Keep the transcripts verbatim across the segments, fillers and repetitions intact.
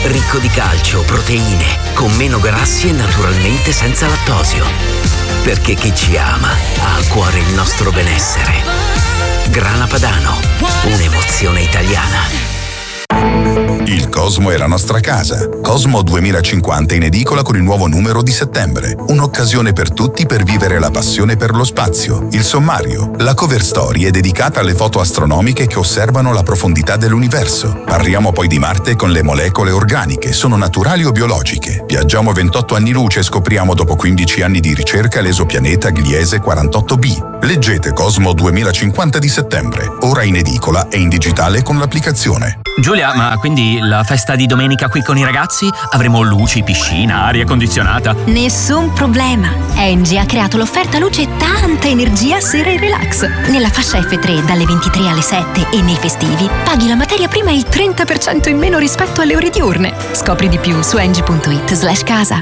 ricco di calcio, proteine, con meno grassi e naturalmente senza lattosio. Perché chi ci ama ha a cuore il nostro benessere. Grana Padano, un'emozione italiana. Il Cosmo è la nostra casa. Cosmo duemilacinquanta in edicola con il nuovo numero di settembre. Un'occasione per tutti per vivere la passione per lo spazio. Il sommario. La cover story è dedicata alle foto astronomiche che osservano la profondità dell'universo. Parliamo poi di Marte con le molecole organiche. Sono naturali o biologiche? Viaggiamo ventotto anni luce e scopriamo dopo quindici anni di ricerca l'esopianeta Gliese quarantotto b. Leggete Cosmo duemilacinquanta di settembre. Ora in edicola e in digitale con l'applicazione. Giulia, ma quindi la festa di domenica qui con i ragazzi? Avremo luci, piscina, aria condizionata? Nessun problema. Engie ha creato l'offerta luce e tanta energia sera e relax. Nella fascia effe tre dalle ventitré alle sette e nei festivi paghi la materia prima il trenta per cento in meno rispetto alle ore diurne. Scopri di più su engie punto it slash casa.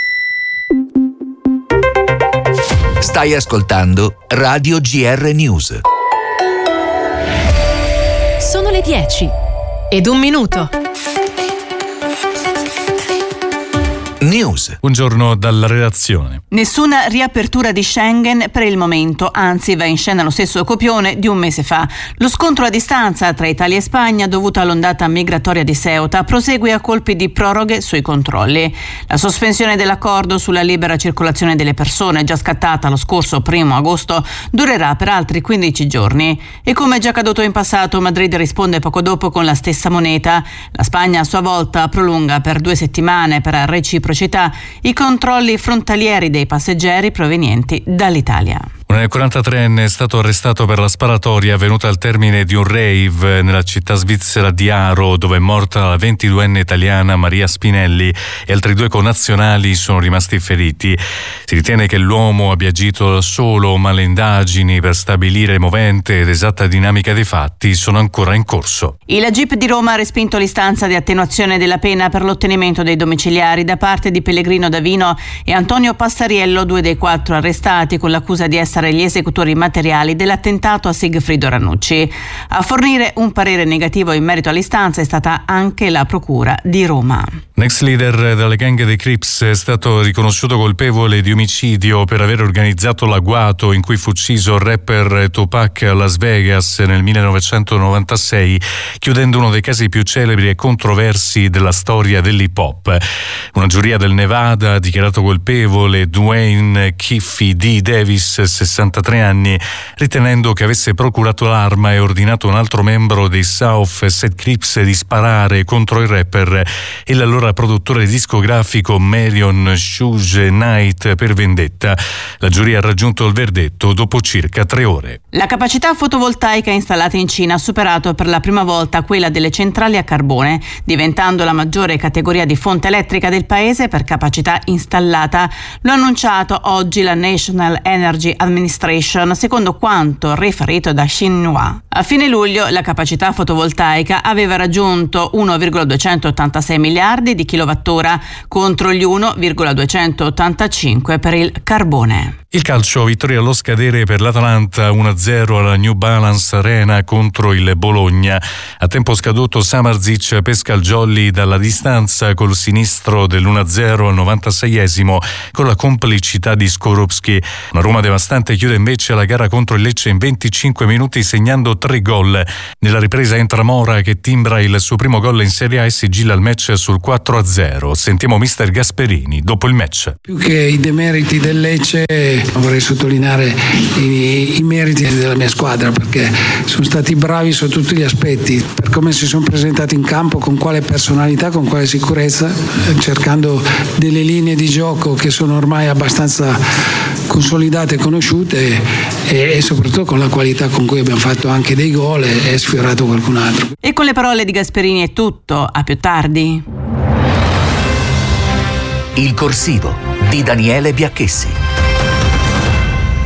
Stai ascoltando Radio G R News. Sono le dieci ed un minuto. News. Buongiorno dalla redazione. Nessuna riapertura di Schengen per il momento, anzi va in scena lo stesso copione di un mese fa. Lo scontro a distanza tra Italia e Spagna dovuto all'ondata migratoria di Ceuta prosegue a colpi di proroghe sui controlli. La sospensione dell'accordo sulla libera circolazione delle persone, già scattata lo scorso primo agosto, durerà per altri quindici giorni. E come già accaduto in passato, Madrid risponde poco dopo con la stessa moneta. La Spagna a sua volta prolunga per due settimane per reciprocità i controlli frontalieri dei passeggeri provenienti dall'Italia. Un quarantatreenne è stato arrestato per la sparatoria avvenuta al termine di un rave nella città svizzera di Aro, dove è morta la ventiduenne italiana Maria Spinelli e altri due connazionali sono rimasti feriti. Si ritiene che l'uomo abbia agito da solo, ma le indagini per stabilire movente ed esatta dinamica dei fatti sono ancora in corso. Il G I P di Roma ha respinto l'istanza di attenuazione della pena per l'ottenimento dei domiciliari da parte di Pellegrino Davino e Antonio Passariello, due dei quattro arrestati con l'accusa di essere gli esecutori materiali dell'attentato a Sigfrido Ranucci. A fornire un parere negativo in merito all'istanza è stata anche la Procura di Roma. L'ex leader delle gang dei Crips è stato riconosciuto colpevole di omicidio per aver organizzato l'agguato in cui fu ucciso il rapper Tupac a Las Vegas nel millenovecentonovantasei, chiudendo uno dei casi più celebri e controversi della storia dell'hip hop. Una giuria del Nevada ha dichiarato colpevole Dwayne Kiffy D. Davis, sessantatré anni, ritenendo che avesse procurato l'arma e ordinato un altro membro dei South Side Crips di sparare contro il rapper e l'allora produttore discografico Marion Suge Knight per vendetta. La giuria ha raggiunto il verdetto dopo circa tre ore. La capacità fotovoltaica installata in Cina ha superato per la prima volta quella delle centrali a carbone, diventando la maggiore categoria di fonte elettrica del paese per capacità installata. Lo ha annunciato oggi la National Energy Administration, secondo quanto riferito da Xinhua. A fine luglio la capacità fotovoltaica aveva raggiunto uno virgola duecentottantasei miliardi di kilowattora contro gli uno virgola duecentottantacinque per il carbone. Il calcio, vittoria allo scadere per l'Atalanta uno a zero alla New Balance Arena contro il Bologna. A tempo scaduto Samardzic pesca il jolly dalla distanza col sinistro dell'uno a zero al novantaseiesimo con la complicità di Skorupski. Una Roma devastante chiude invece la gara contro il Lecce in venticinque minuti segnando tre gol. Nella ripresa entra Mora che timbra il suo primo gol in Serie A e sigilla il match sul quattro a zero. Sentiamo mister Gasperini dopo il match. Più che i demeriti del Lecce vorrei sottolineare i, i meriti della mia squadra, perché sono stati bravi su tutti gli aspetti, per come si sono presentati in campo, con quale personalità, con quale sicurezza, cercando delle linee di gioco che sono ormai abbastanza consolidate e conosciute e, e soprattutto con la qualità con cui abbiamo fatto anche dei gol e, e sfiorato qualcun altro. E con le parole di Gasperini è tutto, a più tardi. Il corsivo di Daniele Biacchessi.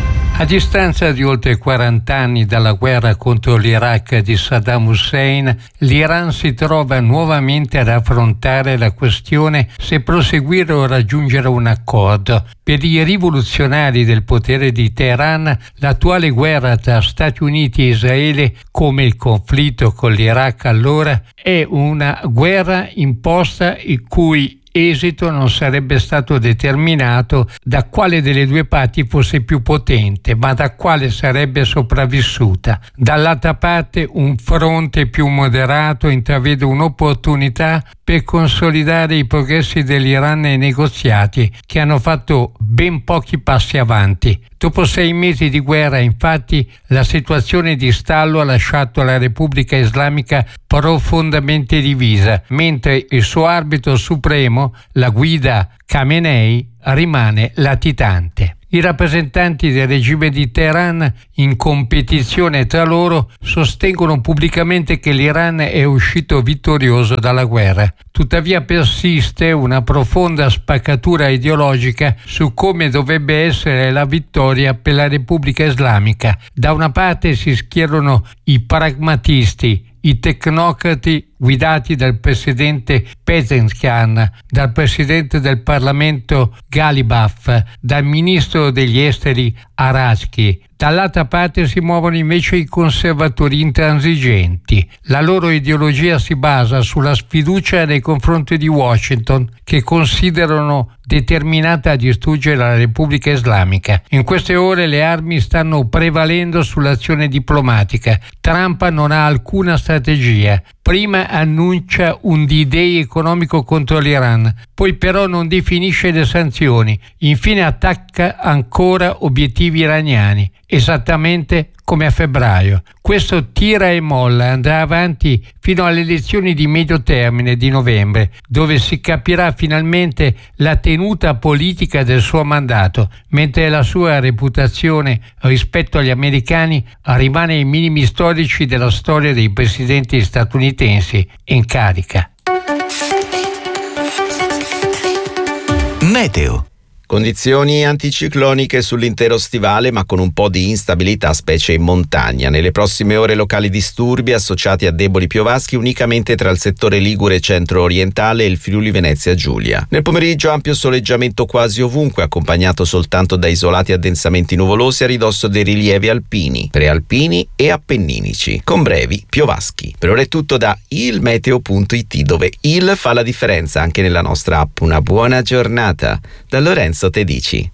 A distanza di oltre quaranta anni dalla guerra contro l'Iraq di Saddam Hussein, l'Iran si trova nuovamente ad affrontare la questione se proseguire o raggiungere un accordo. Per i rivoluzionari del potere di Teheran, l'attuale guerra tra Stati Uniti e Israele, come il conflitto con l'Iraq allora, è una guerra imposta il cui esito non sarebbe stato determinato da quale delle due parti fosse più potente, ma da quale sarebbe sopravvissuta. Dall'altra parte un fronte più moderato intravede un'opportunità per consolidare i progressi dell'Iran nei negoziati, che hanno fatto ben pochi passi avanti. Dopo sei mesi di guerra, infatti, la situazione di stallo ha lasciato la Repubblica Islamica profondamente divisa, mentre il suo arbitro supremo, la guida Khamenei, rimane latitante. I rappresentanti del regime di Teheran, in competizione tra loro, sostengono pubblicamente che l'Iran è uscito vittorioso dalla guerra. Tuttavia persiste una profonda spaccatura ideologica su come dovrebbe essere la vittoria per la Repubblica Islamica. Da una parte si schierano i pragmatisti, i tecnocrati guidati dal presidente Pezeshkian, dal presidente del Parlamento Ghalibaf, dal ministro degli esteri Arashki. Dall'altra parte si muovono invece i conservatori intransigenti. La loro ideologia si basa sulla sfiducia nei confronti di Washington, che considerano determinata a distruggere la Repubblica Islamica. In queste ore le armi stanno prevalendo sull'azione diplomatica. Trump non ha alcuna strategia. Prima annuncia un D-Day economico contro l'Iran, poi però non definisce le sanzioni. Infine attacca ancora obiettivi iraniani, esattamente come a febbraio. Questo tira e molla andrà avanti fino alle elezioni di medio termine di novembre, dove si capirà finalmente la tenuta politica del suo mandato, mentre la sua reputazione rispetto agli americani rimane ai minimi storici della storia dei presidenti statunitensi in carica. Meteo. Condizioni anticicloniche sull'intero stivale, ma con un po' di instabilità, specie in montagna. Nelle prossime ore locali disturbi associati a deboli piovaschi unicamente tra il settore ligure centro-orientale e il Friuli Venezia Giulia. Nel pomeriggio ampio soleggiamento quasi ovunque, accompagnato soltanto da isolati addensamenti nuvolosi a ridosso dei rilievi alpini, prealpini e appenninici, con brevi piovaschi. Per ora è tutto da ilmeteo punto it, dove il fa la differenza anche nella nostra app. Una buona giornata da Lorenzo Tedici.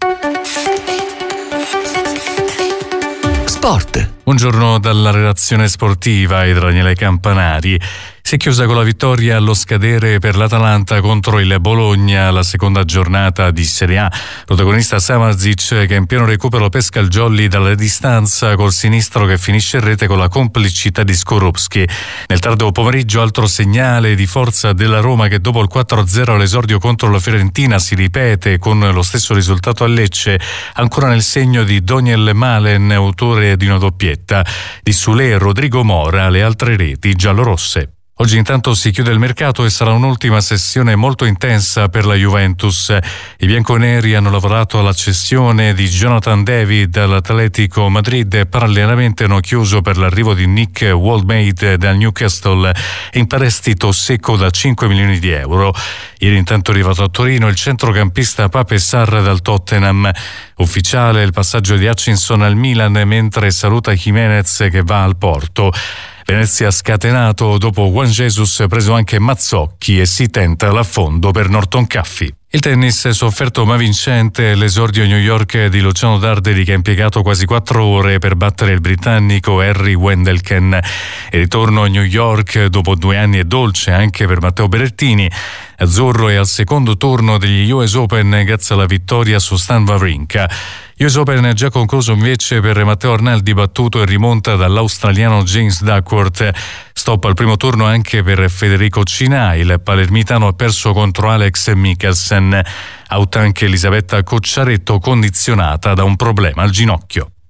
Sport. Buongiorno dalla redazione sportiva e da Daniele Campanari. Si è chiusa con la vittoria allo scadere per l'Atalanta contro il Bologna, la seconda giornata di Serie A. Protagonista Samardžić, che in pieno recupero pesca il jolly dalla distanza col sinistro che finisce in rete con la complicità di Skorupski. Nel tardo pomeriggio altro segnale di forza della Roma, che dopo il quattro a zero all'esordio contro la Fiorentina si ripete con lo stesso risultato a Lecce, ancora nel segno di Daniel Malen, autore di una doppietta. Di Sule, Rodrigo Mora, le altre reti giallorosse. Oggi intanto si chiude il mercato e sarà un'ultima sessione molto intensa per la Juventus. I bianconeri hanno lavorato alla cessione di Jonathan David all'Atletico Madrid e parallelamente hanno chiuso per l'arrivo di Nick Woldmade dal Newcastle in prestito secco da cinque milioni di euro. Ieri intanto è arrivato a Torino il centrocampista Pape Sarr dal Tottenham. Ufficiale il passaggio di Hutchinson al Milan, mentre saluta Jimenez che va al Porto. Venezia scatenato dopo Juan Jesus, preso anche Mazzocchi e si tenta l'affondo per Norton Caffi. Il tennis è sofferto ma vincente l'esordio a New York di Luciano Darderi, che ha impiegato quasi quattro ore per battere il britannico Harry Wendelken. Il ritorno a New York dopo due anni è dolce anche per Matteo Berrettini. Azzurro è al secondo turno degli U S Open grazie alla vittoria su Stan Wawrinka. U S Open è già concluso invece per Matteo Arnaldi, battuto in rimonta dall'australiano James Duckworth. Stop al primo turno anche per Federico Cinà, il palermitano ha perso contro Alex Mikkelsen. Out anche Elisabetta Cocciaretto, condizionata da un problema al ginocchio.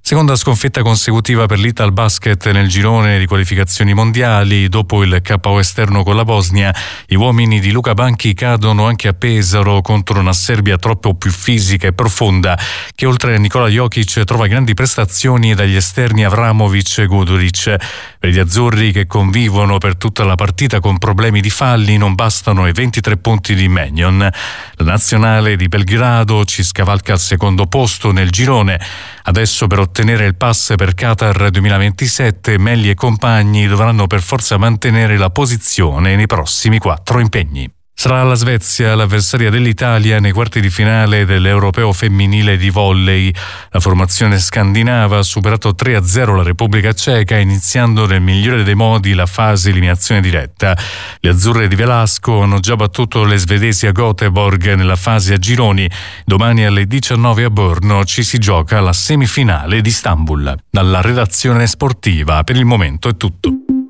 Seconda sconfitta consecutiva per l'Italbasket nel girone di qualificazioni mondiali. Dopo il K O esterno con la Bosnia, gli uomini di Luca Banchi cadono anche a Pesaro contro una Serbia troppo più fisica e profonda, che oltre a Nikola Jokic trova grandi prestazioni dagli esterni Avramovic e Guduric. Per gli azzurri, che convivono per tutta la partita con problemi di falli, non bastano i ventitré punti di Mannion. La nazionale di Belgrado ci scavalca al secondo posto nel girone. Adesso, per ottenere il pass per Qatar duemilaventisette, Melli e compagni dovranno per forza mantenere la posizione nei prossimi quattro impegni. Sarà la Svezia l'avversaria dell'Italia nei quarti di finale dell'Europeo femminile di volley. La formazione scandinava ha superato tre a zero la Repubblica Ceca, iniziando nel migliore dei modi la fase eliminazione diretta. Le azzurre di Velasco hanno già battuto le svedesi a Göteborg nella fase a gironi. Domani alle diciannove a Brno ci si gioca la semifinale di Istanbul. Dalla redazione sportiva per il momento è tutto.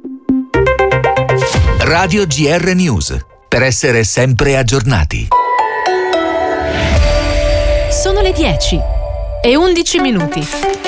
Radio G R News. Per essere sempre aggiornati. Sono le dieci e undici minuti.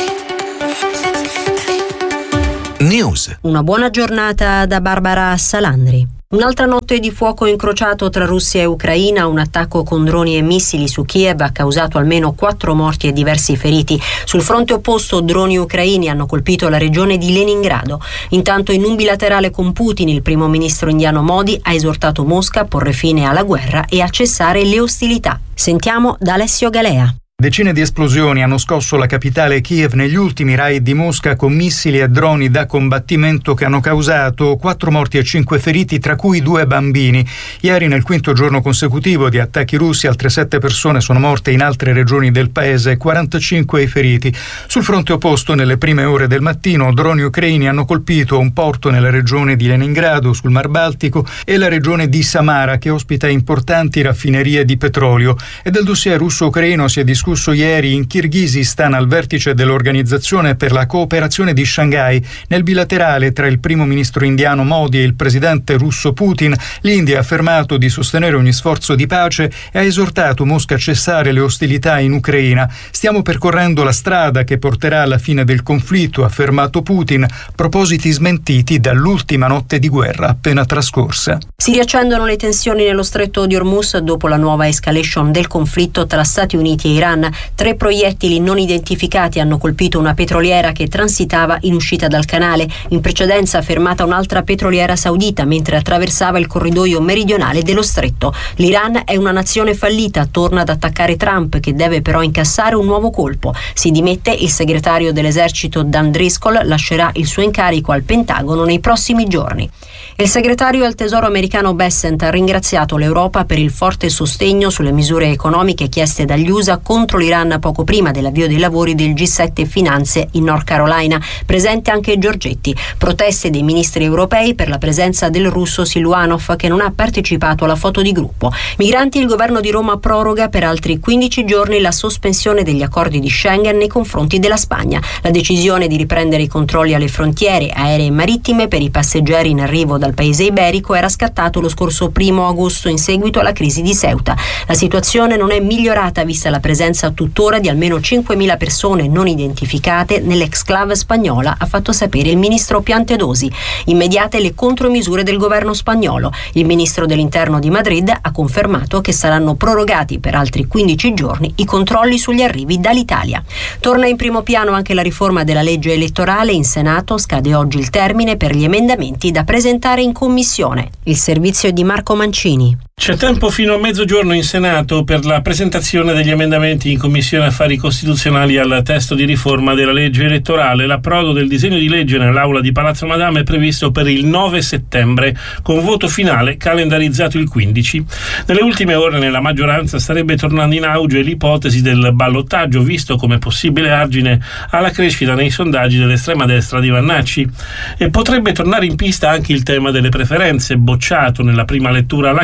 News. Una buona giornata da Barbara Salandri. Un'altra notte di fuoco incrociato tra Russia e Ucraina, un attacco con droni e missili su Kiev ha causato almeno quattro morti e diversi feriti. Sul fronte opposto, droni ucraini hanno colpito la regione di Leningrado. Intanto, in un bilaterale con Putin, il primo ministro indiano Modi ha esortato Mosca a porre fine alla guerra e a cessare le ostilità. Sentiamo da Alessio Galea. Decine di esplosioni hanno scosso la capitale Kiev negli ultimi raid di Mosca con missili e droni da combattimento che hanno causato quattro morti e cinque feriti, tra cui due bambini. Ieri, nel quinto giorno consecutivo di attacchi russi, altre sette persone sono morte in altre regioni del paese e quarantacinque i feriti. Sul fronte opposto, nelle prime ore del mattino, droni ucraini hanno colpito un porto nella regione di Leningrado, sul Mar Baltico, e la regione di Samara, che ospita importanti raffinerie di petrolio. E del dossier russo-ucraino si è discusso ieri in Kirghizistan al vertice dell'Organizzazione per la cooperazione di Shanghai. Nel bilaterale tra il primo ministro indiano Modi e il presidente russo Putin, l'India ha affermato di sostenere ogni sforzo di pace e ha esortato Mosca a cessare le ostilità in Ucraina. Stiamo percorrendo la strada che porterà alla fine del conflitto, ha affermato Putin, propositi smentiti dall'ultima notte di guerra appena trascorsa. Si riaccendono le tensioni nello stretto di Hormuz dopo la nuova escalation del conflitto tra Stati Uniti e Iran. Tre proiettili non identificati hanno colpito una petroliera che transitava in uscita dal canale. In precedenza fermata un'altra petroliera saudita mentre attraversava il corridoio meridionale dello stretto. L'Iran è una nazione fallita, torna ad attaccare Trump, che deve però incassare un nuovo colpo. Si dimette il segretario dell'esercito Dan Driscoll, lascerà il suo incarico al Pentagono nei prossimi giorni. Il segretario al Tesoro americano Bessent ha ringraziato l'Europa per il forte sostegno sulle misure economiche chieste dagli U S A contro l'Iran poco prima dell'avvio dei lavori del G sette Finanze in North Carolina. Presente anche Giorgetti. Proteste dei ministri europei per la presenza del russo Siluanov, che non ha partecipato alla foto di gruppo. Migranti, il governo di Roma proroga per altri quindici giorni la sospensione degli accordi di Schengen nei confronti della Spagna. La decisione di riprendere i controlli alle frontiere aeree e marittime per i passeggeri in arrivo dal paese iberico era scattato lo scorso primo agosto in seguito alla crisi di Ceuta. La situazione non è migliorata vista la presenza tuttora di almeno cinquemila persone non identificate nell'exclave spagnola, ha fatto sapere il ministro Piantedosi. Immediate le contromisure del governo spagnolo. Il ministro dell'Interno di Madrid ha confermato che saranno prorogati per altri quindici giorni i controlli sugli arrivi dall'Italia. Torna in primo piano anche la riforma della legge elettorale. In Senato scade oggi il termine per gli emendamenti da presentare in commissione. Il servizio di Marco Mancini. C'è tempo fino a mezzogiorno in Senato per la presentazione degli emendamenti in Commissione Affari Costituzionali al testo di riforma della legge elettorale. L'approdo del disegno di legge nell'aula di Palazzo Madama è previsto per il nove settembre, con voto finale calendarizzato il quindici. Nelle ultime ore nella maggioranza starebbe tornando in auge l'ipotesi del ballottaggio, visto come possibile argine alla crescita nei sondaggi dell'estrema destra di Vannacci. E potrebbe tornare in pista anche il tema delle preferenze, bocciato nella prima lettura alla Camera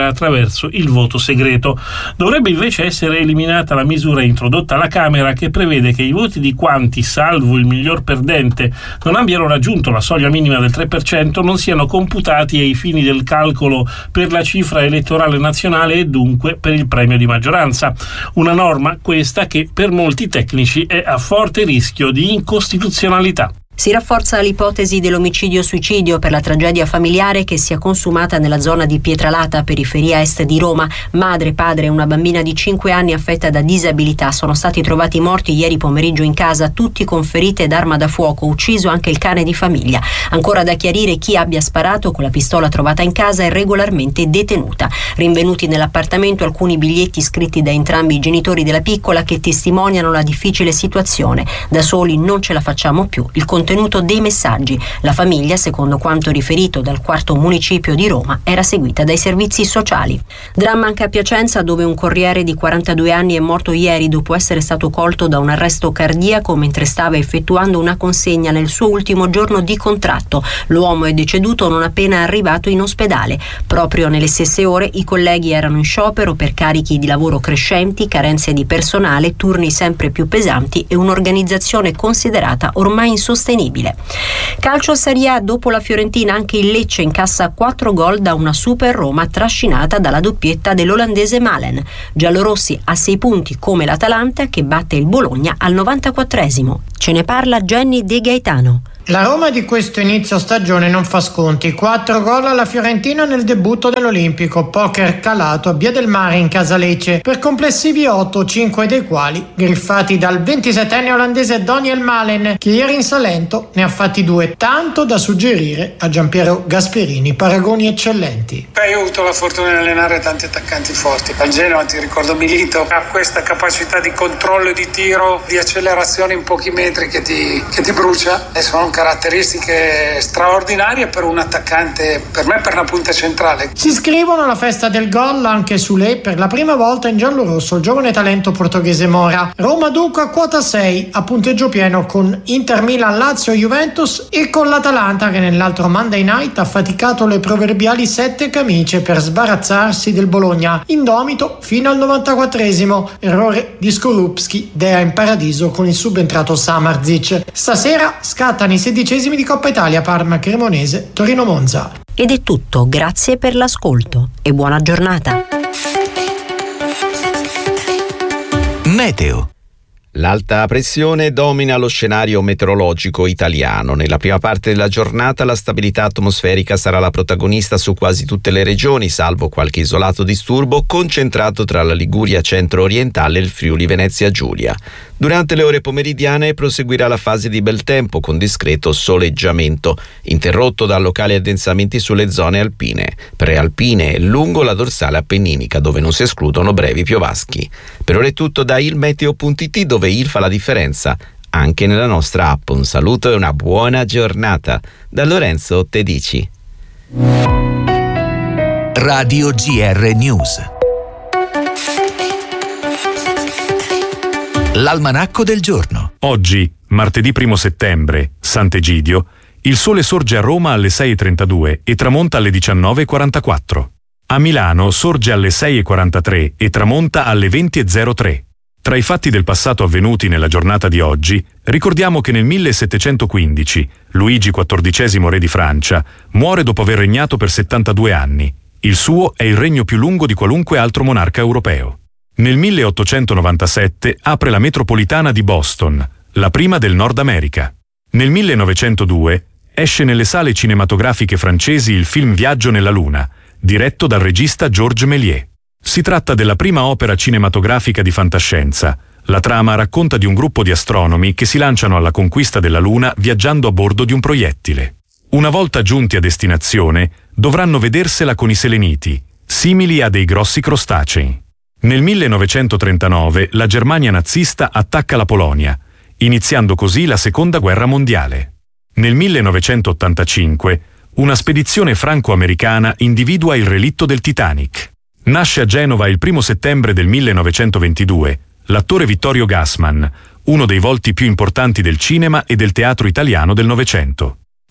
Camera attraverso il voto segreto. Dovrebbe invece essere eliminata la misura introdotta alla Camera che prevede che i voti di quanti, salvo il miglior perdente, non abbiano raggiunto la soglia minima del tre per cento non siano computati ai fini del calcolo per la cifra elettorale nazionale e dunque per il premio di maggioranza. Una norma questa che per molti tecnici è a forte rischio di incostituzionalità. Si rafforza l'ipotesi dell'omicidio-suicidio per la tragedia familiare che si è consumata nella zona di Pietralata, periferia est di Roma. Madre, padre e una bambina di cinque anni affetta da disabilità sono stati trovati morti ieri pomeriggio in casa, tutti con ferite ed arma da fuoco, ucciso anche il cane di famiglia. Ancora da chiarire chi abbia sparato con la pistola trovata in casa è regolarmente detenuta. Rinvenuti nell'appartamento alcuni biglietti scritti da entrambi i genitori della piccola che testimoniano la difficile situazione. Da soli non ce la facciamo più. Il contenuto dei messaggi. La famiglia, secondo quanto riferito dal quarto municipio di Roma, era seguita dai servizi sociali. Dramma anche a Piacenza, dove un corriere di quarantadue anni è morto ieri dopo essere stato colto da un arresto cardiaco mentre stava effettuando una consegna nel suo ultimo giorno di contratto. L'uomo è deceduto non appena arrivato in ospedale. Proprio nelle stesse ore i colleghi erano in sciopero per carichi di lavoro crescenti, carenze di personale, turni sempre più pesanti e un'organizzazione considerata ormai insostenibile. Calcio Serie A, dopo la Fiorentina anche il Lecce incassa quattro gol da una Super Roma trascinata dalla doppietta dell'olandese Malen. Giallorossi a sei punti come l'Atalanta che batte il Bologna al novantaquattresimo. Ce ne parla Jenny De Gaetano. La Roma di questo inizio stagione non fa sconti. Quattro gol alla Fiorentina nel debutto dell'Olimpico, poker calato a Via del Mare in casa Lecce, per complessivi otto, cinque dei quali griffati dal ventisettenne olandese Daniel Malen, che ieri in Salento ne ha fatti due, tanto da suggerire a Giampiero Gasperini paragoni eccellenti. Beh, io ho avuto la fortuna di allenare tanti attaccanti forti. Al Genoa ti ricordo Milito, ha questa capacità di controllo e di tiro, di accelerazione in pochi metri che ti, che ti brucia, e sono caratteristiche straordinarie per un attaccante, per me per una punta centrale. Si iscrivono alla festa del gol anche Sule per la prima volta in giallorosso il giovane talento portoghese Mora. Roma dunque a quota sei, a punteggio pieno con Inter, Milan, Lazio, Juventus e con l'Atalanta che nell'altro Monday Night ha faticato le proverbiali sette camicie per sbarazzarsi del Bologna, indomito fino al novantaquattresimo. Errore di Skorupski, dea in paradiso con il subentrato Samardzic. Stasera scattano i sedicesimi di Coppa Italia, Parma, Cremonese, Torino, Monza. Ed è tutto, grazie per l'ascolto e buona giornata. Meteo. L'alta pressione domina lo scenario meteorologico italiano. Nella prima parte della giornata la stabilità atmosferica sarà la protagonista su quasi tutte le regioni, salvo qualche isolato disturbo concentrato tra la Liguria centro-orientale e il Friuli Venezia Giulia. Durante le ore pomeridiane proseguirà la fase di bel tempo con discreto soleggiamento, interrotto da locali addensamenti sulle zone alpine, prealpine e lungo la dorsale appenninica, dove non si escludono brevi piovaschi. Per ora è tutto da ilmeteo punto it, dove il fa la differenza anche nella nostra app. Un saluto e una buona giornata da Lorenzo Tedici. Radio G R News. L'almanacco del giorno. Oggi, martedì primo settembre, Sant'Egidio, il sole sorge a Roma alle sei e trentadue e tramonta alle diciannove e quarantaquattro. A Milano sorge alle sei e quarantatré e tramonta alle venti e zero tre. Tra i fatti del passato avvenuti nella giornata di oggi, ricordiamo che nel millesettecentoquindici Luigi quattordicesimo re di Francia muore dopo aver regnato per settantadue anni. Il suo è il regno più lungo di qualunque altro monarca europeo. Nel milleottocentonovantasette apre la metropolitana di Boston, la prima del Nord America. Nel millenovecentodue esce nelle sale cinematografiche francesi il film Viaggio nella Luna, diretto dal regista Georges Méliès. Si tratta della prima opera cinematografica di fantascienza. La trama racconta di un gruppo di astronomi che si lanciano alla conquista della Luna viaggiando a bordo di un proiettile. Una volta giunti a destinazione, dovranno vedersela con i seleniti, simili a dei grossi crostacei. Nel millenovecentotrentanove la Germania nazista attacca la Polonia, iniziando così la Seconda Guerra Mondiale. Nel millenovecentottantacinque una spedizione franco-americana individua il relitto del Titanic. Nasce a Genova il primo settembre del millenovecentoventidue l'attore Vittorio Gassman, uno dei volti più importanti del cinema e del teatro italiano del Novecento.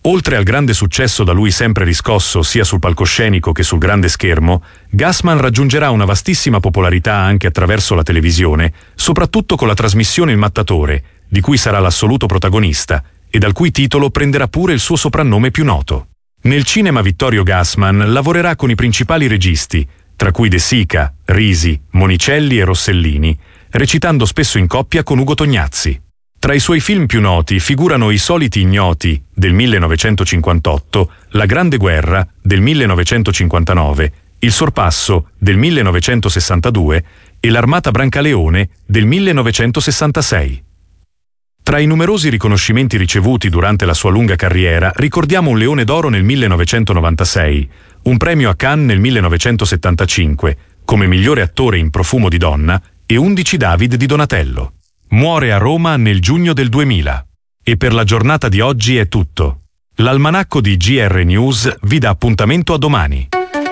Oltre al grande successo da lui sempre riscosso sia sul palcoscenico che sul grande schermo, Gassman raggiungerà una vastissima popolarità anche attraverso la televisione, soprattutto con la trasmissione Il Mattatore, di cui sarà l'assoluto protagonista e dal cui titolo prenderà pure il suo soprannome più noto. Nel cinema Vittorio Gassman lavorerà con i principali registi, tra cui De Sica, Risi, Monicelli e Rossellini, recitando spesso in coppia con Ugo Tognazzi. Tra i suoi film più noti figurano I soliti ignoti del millenovecentocinquantotto, La grande guerra del millenovecentocinquantanove, Il sorpasso del millenovecentosessantadue e L'armata Brancaleone del millenovecentosessantasei. Tra i numerosi riconoscimenti ricevuti durante la sua lunga carriera ricordiamo un Leone d'Oro nel millenovecentonovantasei, un premio a Cannes nel millenovecentosettantacinque, come migliore attore in Profumo di donna, e undici David di Donatello. Muore a Roma nel giugno del duemila. E per la giornata di oggi è tutto. L'almanacco di G R News vi dà appuntamento a domani.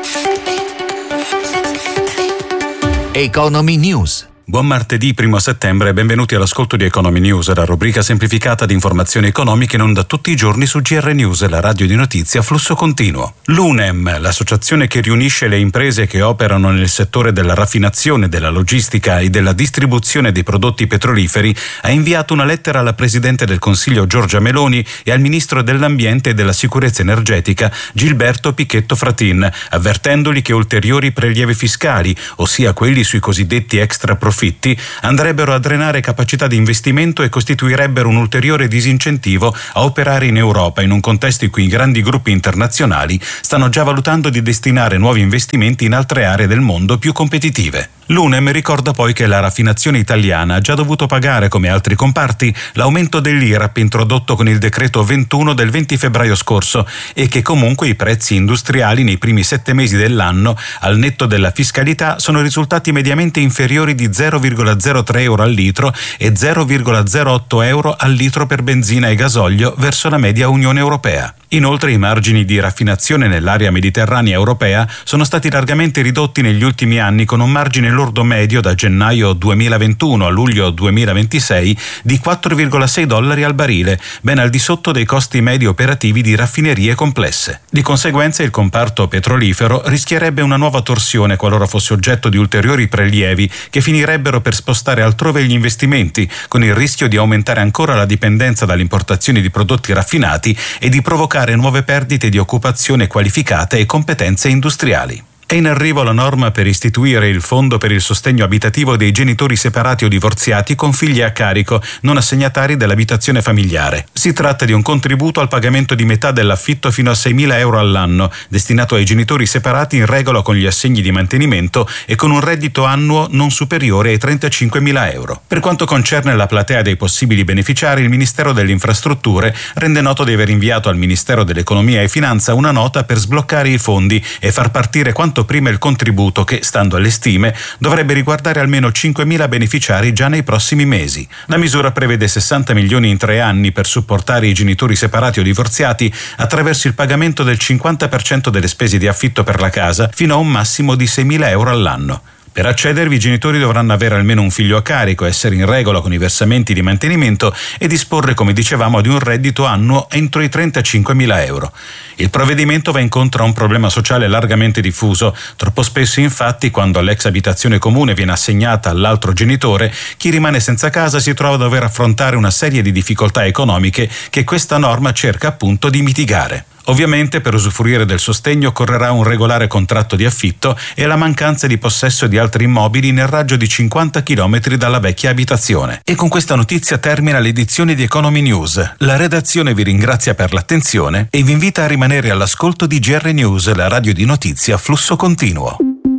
Economy News. Buon martedì primo settembre e benvenuti all'ascolto di Economy News, la rubrica semplificata di informazioni economiche in onda tutti i giorni su G R News, la radio di notizia a flusso continuo. L'U N E M, l'associazione che riunisce le imprese che operano nel settore della raffinazione, della logistica e della distribuzione dei prodotti petroliferi, ha inviato una lettera alla Presidente del Consiglio Giorgia Meloni e al Ministro dell'Ambiente e della Sicurezza Energetica Gilberto Pichetto Fratin, avvertendoli che ulteriori prelievi fiscali, ossia quelli sui cosiddetti extra profitti, andrebbero a drenare capacità di investimento e costituirebbero un ulteriore disincentivo a operare in Europa in un contesto in cui i grandi gruppi internazionali stanno già valutando di destinare nuovi investimenti in altre aree del mondo più competitive. L'U N E M ricorda poi che la raffinazione italiana ha già dovuto pagare, come altri comparti, l'aumento dell'I R A P introdotto con il decreto ventuno del venti febbraio scorso e che comunque i prezzi industriali nei primi sette mesi dell'anno, al netto della fiscalità, sono risultati mediamente inferiori di zero virgola zero tre euro al litro e zero virgola zero otto euro al litro per benzina e gasolio verso la media Unione Europea. Inoltre i margini di raffinazione nell'area mediterranea europea sono stati largamente ridotti negli ultimi anni, con un margine lordo medio da gennaio duemilaventuno a luglio duemilaventisei di quattro virgola sei dollari al barile, ben al di sotto dei costi medi operativi di raffinerie complesse. Di conseguenza il comparto petrolifero rischierebbe una nuova torsione qualora fosse oggetto di ulteriori prelievi che finirebbero per spostare altrove gli investimenti, con il rischio di aumentare ancora la dipendenza dalle importazioni di prodotti raffinati e di provocare nuove perdite di occupazione qualificata e competenze industriali. È in arrivo la norma per istituire il Fondo per il sostegno abitativo dei genitori separati o divorziati con figli a carico, non assegnatari dell'abitazione familiare. Si tratta di un contributo al pagamento di metà dell'affitto fino a seimila euro all'anno, destinato ai genitori separati in regola con gli assegni di mantenimento e con un reddito annuo non superiore ai trentacinquemila euro. Per quanto concerne la platea dei possibili beneficiari, il Ministero delle Infrastrutture rende noto di aver inviato al Ministero dell'Economia e Finanza una nota per sbloccare i fondi e far partire quanto prima il contributo che, stando alle stime, dovrebbe riguardare almeno cinquemila beneficiari già nei prossimi mesi. La misura prevede sessanta milioni in tre anni per supportare i genitori separati o divorziati attraverso il pagamento del cinquanta per cento delle spese di affitto per la casa fino a un massimo di seimila euro all'anno. Per accedervi i genitori dovranno avere almeno un figlio a carico, essere in regola con i versamenti di mantenimento e disporre, come dicevamo, di un reddito annuo entro i trentacinquemila euro. Il provvedimento va incontro a un problema sociale largamente diffuso. Troppo spesso, infatti, quando l'ex abitazione comune viene assegnata all'altro genitore, chi rimane senza casa si trova a dover affrontare una serie di difficoltà economiche che questa norma cerca appunto di mitigare. Ovviamente per usufruire del sostegno occorrerà un regolare contratto di affitto e la mancanza di possesso di altri immobili nel raggio di cinquanta chilometri dalla vecchia abitazione. E con questa notizia termina l'edizione di Economy News. La redazione vi ringrazia per l'attenzione e vi invita a rimanere all'ascolto di G R News, la radio di notizia a flusso continuo.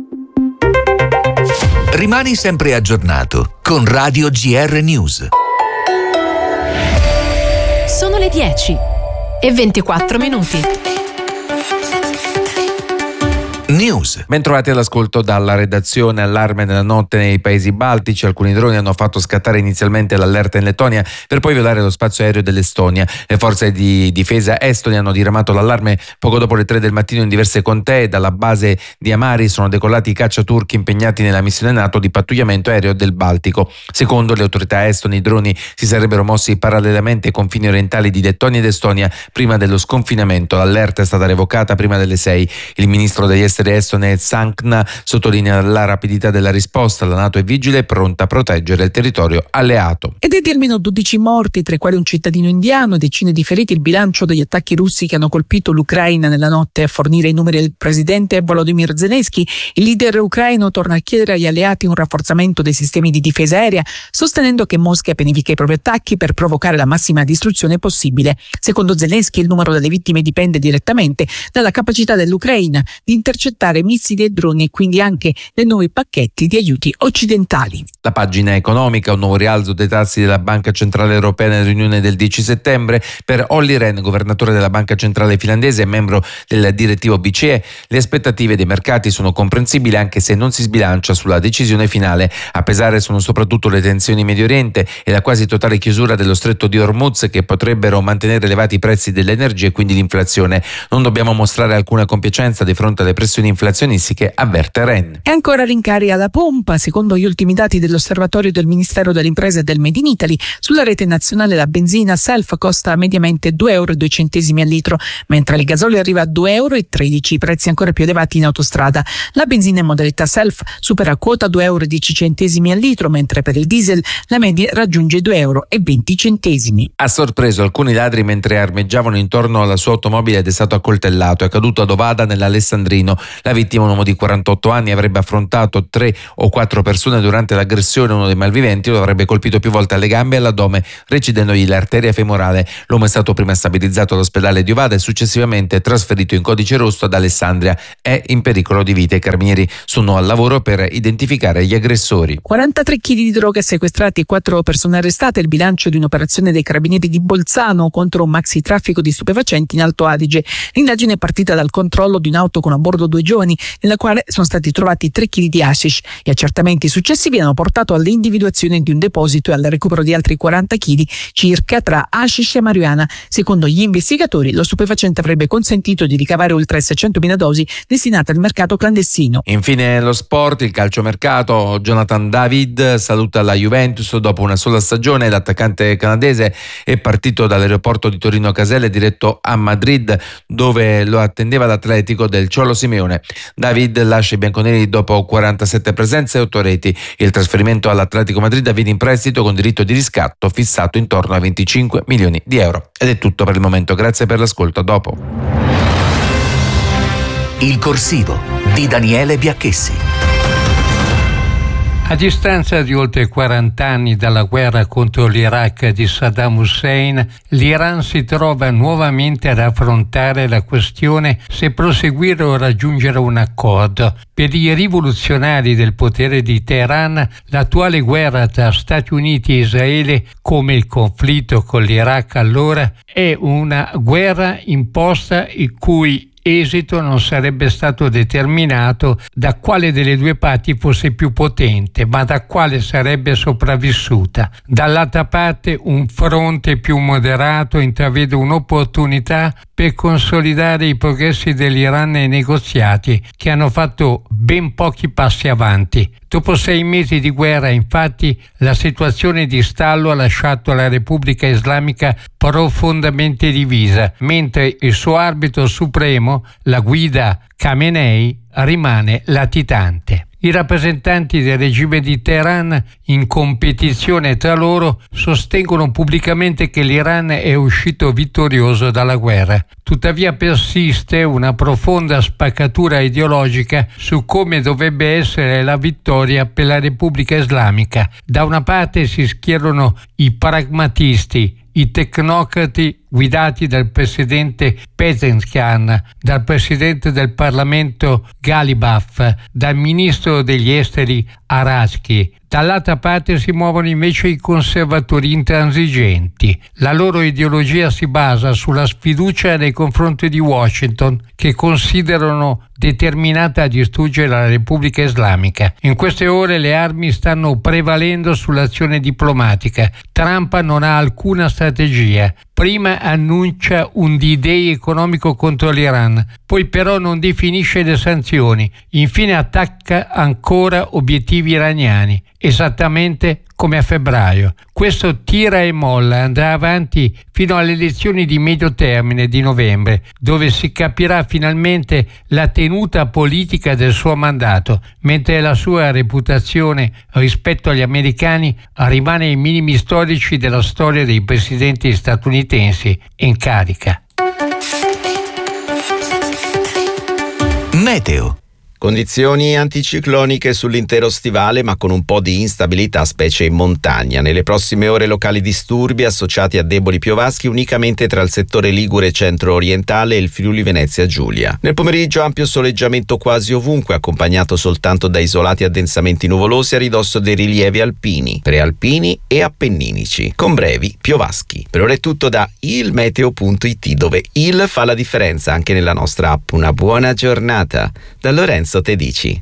Rimani sempre aggiornato con Radio G R News. Sono le dieci e ventiquattro minuti. News. Bentrovati all'ascolto dalla redazione. Allarme nella notte nei paesi baltici. Alcuni droni hanno fatto scattare inizialmente l'allerta in Lettonia per poi violare lo spazio aereo dell'Estonia. Le forze di difesa estoni hanno diramato l'allarme poco dopo le tre del mattino in diverse contee. Dalla base di Amari sono decollati i caccia turchi impegnati nella missione NATO di pattugliamento aereo del Baltico. Secondo le autorità estoni, i droni si sarebbero mossi parallelamente ai confini orientali di Lettonia ed Estonia prima dello sconfinamento. L'allerta è stata revocata prima delle sei. Il ministro degli esteri estone Sankna sottolinea la rapidità della risposta. La NATO è vigile e pronta a proteggere il territorio alleato. Ed è di almeno dodici morti, tra i quali un cittadino indiano, decine di feriti il bilancio degli attacchi russi che hanno colpito l'Ucraina nella notte. A fornire i numeri del presidente Volodymyr Zelensky, il leader ucraino torna a chiedere agli alleati un rafforzamento dei sistemi di difesa aerea, sostenendo che Mosca pianifica i propri attacchi per provocare la massima distruzione possibile. Secondo Zelensky, il numero delle vittime dipende direttamente dalla capacità dell'Ucraina di intercettare missili e droni e quindi anche dei nuovi pacchetti di aiuti occidentali. La pagina economica, un nuovo rialzo dei tassi della Banca Centrale Europea nella riunione del dieci settembre. Per Olli Rehn, governatore della Banca Centrale finlandese e membro del direttivo B C E, le aspettative dei mercati sono comprensibili anche se non si sbilancia sulla decisione finale. A pesare sono soprattutto le tensioni in Medio Oriente e la quasi totale chiusura dello stretto di Hormuz, che potrebbero mantenere elevati i prezzi dell'energia e quindi l'inflazione. Non dobbiamo mostrare alcuna compiacenza di fronte alle pressioni inflazionistiche, avverte Rehn. E ancora rincari alla pompa. Secondo gli ultimi dati dell'osservatorio del Ministero delle Imprese e del Made in Italy, sulla rete nazionale la benzina Self costa mediamente due euro e due centesimi al litro, mentre il gasolio arriva a due euro e tredici, prezzi ancora più elevati in autostrada. La benzina in modalità Self supera a quota due euro e dieci centesimi al litro, mentre per il diesel la media raggiunge due euro e venti centesimi. Ha sorpreso alcuni ladri mentre armeggiavano intorno alla sua automobile ed è stato accoltellato. È caduto ad Ovada nell'Alessandrino. La vittima, un uomo di quarantotto anni, avrebbe affrontato tre o quattro persone durante l'aggressione. Uno dei malviventi lo avrebbe colpito più volte alle gambe e all'addome, recidendogli l'arteria femorale. L'uomo è stato prima stabilizzato all'ospedale di Ovada e successivamente trasferito in codice rosso ad Alessandria. È in pericolo di vita. I carabinieri sono al lavoro per identificare gli aggressori. quarantatré chili di droga sequestrati e quattro persone arrestate, il bilancio di un'operazione dei carabinieri di Bolzano contro un maxi traffico di stupefacenti in Alto Adige. L'indagine è partita dal controllo di un'auto con a bordo due giovani, nella quale sono stati trovati tre chili di hashish. Gli accertamenti successivi hanno portato all'individuazione di un deposito e al recupero di altri quaranta chili circa tra hashish e marijuana. Secondo gli investigatori, lo stupefacente avrebbe consentito di ricavare oltre seicentomila dosi destinate al mercato clandestino. Infine lo sport, il calciomercato. Jonathan David saluta la Juventus dopo una sola stagione. L'attaccante canadese è partito dall'aeroporto di Torino Caselle diretto a Madrid, dove lo attendeva l'Atletico del Cholo Simeone. David lascia i bianconeri dopo quarantasette presenze e otto reti. Il trasferimento all'Atletico Madrid avviene in prestito con diritto di riscatto fissato intorno a venticinque milioni di euro. Ed è tutto per il momento, grazie per l'ascolto, a dopo. Il corsivo di Daniele Biacchessi. A distanza di oltre quaranta anni dalla guerra contro l'Iraq di Saddam Hussein, l'Iran si trova nuovamente ad affrontare la questione se proseguire o raggiungere un accordo. Per i rivoluzionari del potere di Teheran, l'attuale guerra tra Stati Uniti e Israele, come il conflitto con l'Iraq allora, è una guerra imposta il cui esito non sarebbe stato determinato da quale delle due parti fosse più potente, ma da quale sarebbe sopravvissuta. Dall'altra parte, un fronte più moderato intravede un'opportunità per consolidare i progressi dell'Iran nei negoziati, che hanno fatto ben pochi passi avanti. Dopo sei mesi di guerra, infatti, la situazione di stallo ha lasciato la Repubblica Islamica profondamente divisa, mentre il suo arbitro supremo, la guida Khamenei, rimane latitante. I rappresentanti del regime di Teheran, in competizione tra loro, sostengono pubblicamente che l'Iran è uscito vittorioso dalla guerra. Tuttavia persiste una profonda spaccatura ideologica su come dovrebbe essere la vittoria per la Repubblica Islamica. Da una parte si schierano i pragmatisti, i tecnocrati guidati dal presidente Pezeshkian, dal presidente del Parlamento Ghalibaf, dal ministro degli esteri Araghchi. Dall'altra parte si muovono invece i conservatori intransigenti. La loro ideologia si basa sulla sfiducia nei confronti di Washington, che considerano determinata a distruggere la Repubblica Islamica. In queste ore le armi stanno prevalendo sull'azione diplomatica. Trump non ha alcuna strategia. Prima annuncia un D-Day economico contro l'Iran, poi però non definisce le sanzioni. Infine attacca ancora obiettivi iraniani, esattamente come a febbraio. Questo tira e molla andrà avanti fino alle elezioni di medio termine di novembre, dove si capirà finalmente la tenuta politica del suo mandato, mentre la sua reputazione rispetto agli americani rimane ai minimi storici della storia dei presidenti statunitensi in carica. Meteo. Condizioni anticicloniche sull'intero stivale, ma con un po' di instabilità, specie in montagna. Nelle prossime ore locali disturbi associati a deboli piovaschi unicamente tra il settore ligure centro-orientale e il Friuli Venezia Giulia. Nel pomeriggio ampio soleggiamento quasi ovunque, accompagnato soltanto da isolati addensamenti nuvolosi a ridosso dei rilievi alpini, prealpini e appenninici, con brevi piovaschi. Per ora è tutto da ilmeteo punto it, dove il fa la differenza anche nella nostra app. Una buona giornata da Lorenzo Tedici.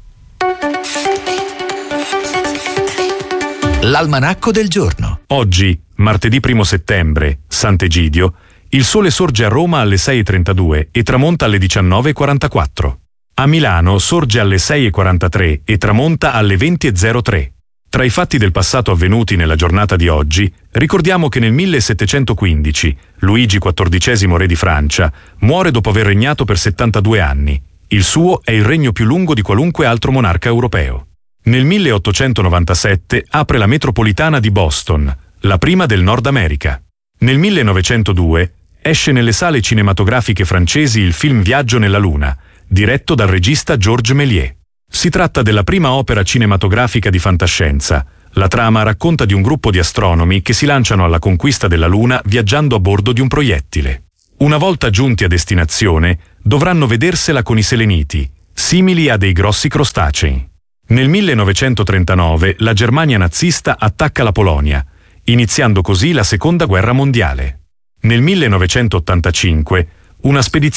L'almanacco del giorno. Oggi, martedì primo settembre, Sant'Egidio, il sole sorge a Roma alle sei e trentadue e tramonta alle diciannove e quarantaquattro. A Milano sorge alle sei e quarantatré e tramonta alle venti e zero tre. Tra i fatti del passato avvenuti nella giornata di oggi, ricordiamo che nel millesettecentoquindici Luigi quattordicesimo re di Francia muore dopo aver regnato per settantadue anni. Il suo è il regno più lungo di qualunque altro monarca europeo. Nel milleottocentonovantasette apre la metropolitana di Boston, la prima del Nord America. Nel millenovecentodue esce nelle sale cinematografiche francesi il film Viaggio nella Luna, diretto dal regista Georges Méliès. Si tratta della prima opera cinematografica di fantascienza. La trama racconta di un gruppo di astronomi che si lanciano alla conquista della Luna viaggiando a bordo di un proiettile. Una volta giunti a destinazione, dovranno vedersela con i seleniti, simili a dei grossi crostacei. Nel millenovecentotrentanove la Germania nazista attacca la Polonia, iniziando così la Seconda Guerra Mondiale. Nel millenovecentottantacinque una spedizione